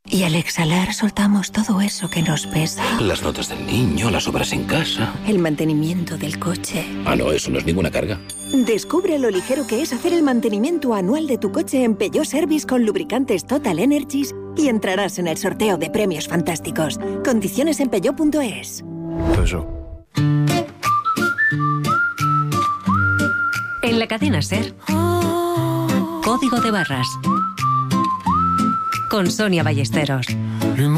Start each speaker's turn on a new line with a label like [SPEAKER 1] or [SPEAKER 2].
[SPEAKER 1] Y al exhalar soltamos todo eso que nos pesa.
[SPEAKER 2] Las notas del niño, las obras en casa.
[SPEAKER 1] El mantenimiento del coche.
[SPEAKER 2] Ah, no, eso no es ninguna carga.
[SPEAKER 1] Descubre lo ligero que es hacer el mantenimiento anual de tu coche en Peugeot Service con lubricantes Total Energies y entrarás en el sorteo de premios fantásticos. Condiciones en peugeot.es.
[SPEAKER 3] Peugeot.
[SPEAKER 4] En la cadena SER. Código de barras. Con Sonia Ballesteros.